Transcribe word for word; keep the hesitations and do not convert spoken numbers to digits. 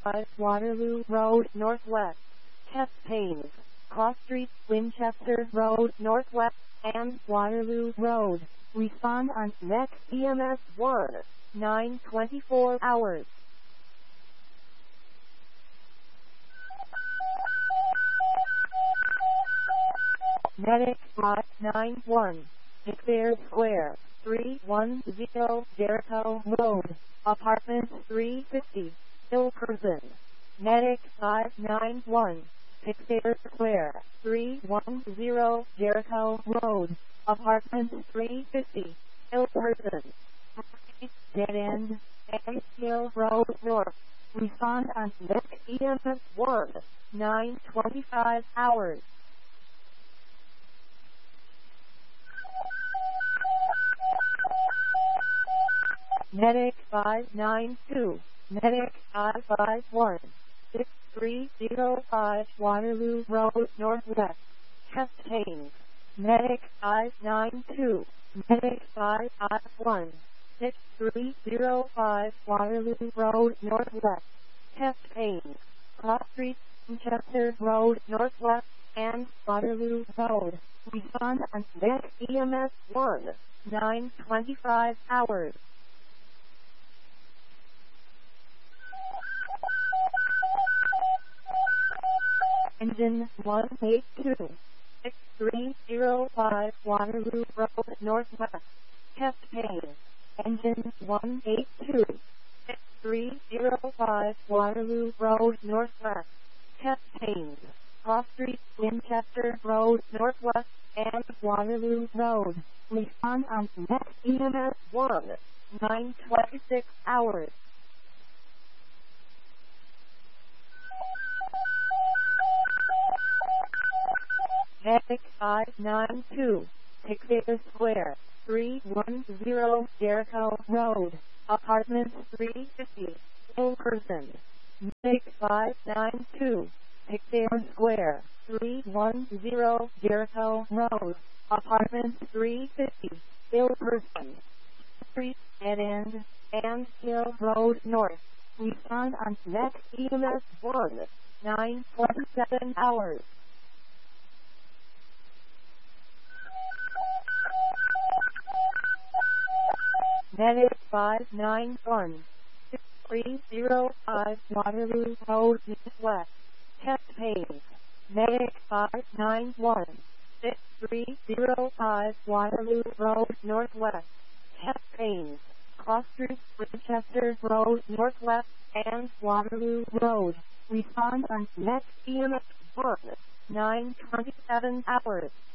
five Waterloo Road Northwest. Chest pains. Cross Street, Winchester Road Northwest, and Waterloo Road. Respond on next E M S one, nine twenty-four hours. Medic five nine one, Declare Square, three one zero Jericho Road, Apartment three fifty, Ilkerson. Medic five nine one, Declare Square, three one zero Jericho Road, Apartment three fifty, Ilkerson. Dead End, and Hill Road North. Respond on next E M S one, nine twenty-five hours. Medic five nine two, Medic five five one, six three zero five Waterloo Road Northwest. Chest pains. Medic five nine two, Medic five five one, six three zero five Waterloo Road Northwest. Chest pains. Cross Street, Winchester Road Northwest, and Waterloo Road. Respond on next E M S one, nine twenty-five hours. Engine one eight two, six three zero five Waterloo Road Northwest. Chest pains. Engine one eight two, six three zero five Waterloo Road Northwest. Chest pains. Cross Street, Winchester Road Northwest, and Waterloo Road. Respond on next E M S one, nine twenty-six hours. Medic five nine two, Declare Square, three one zero Jericho Road, Apartment three fifty, Ilkerson. Medic five nine two, Declare Square, three one zero Jericho Road, Apartment three fifty, Ilkerson. Street, Dead End, and Hill Road North. Respond on next E M S one, nine twenty-seven hours. Medic five nine one, six three zero five Waterloo Road Northwest. Chest pains. Medic five nine one, six three zero five Waterloo Road Northwest. Chest pains. Cross Street, Winchester Road Northwest, and Waterloo Road. Respond on next E M S one, nine twenty-seven hours.